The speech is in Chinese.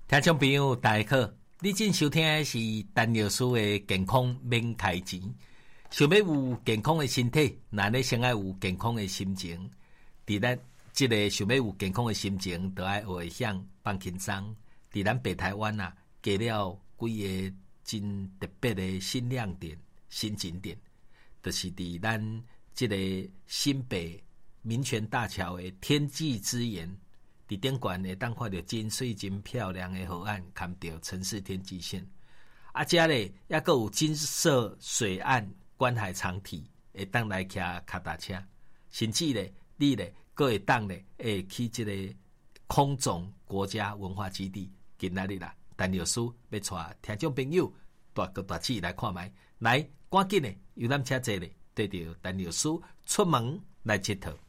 听众朋友大家好，你正收听的是陈老师的健康免开钱。想要有健康的身体，那你先要有健康的心情。伫咱这个想要有健康的心情，就要学向放轻松。伫咱北台湾啊，加了几个真特别的新亮点、新景点，就是伫咱这个新北民权大桥的天际之眼。伫顶悬会当看到真水真漂亮的河岸，看到城市天际线。啊，遮咧也阁有金色水岸观海长体，会当来骑脚踏车，甚至咧你咧阁会当咧会去这个空总国家文化基地。今仔日啦，陈老师要带听众朋友大哥大姐来看卖，来赶紧咧游览车坐咧，对着陈老师出门来佚佗。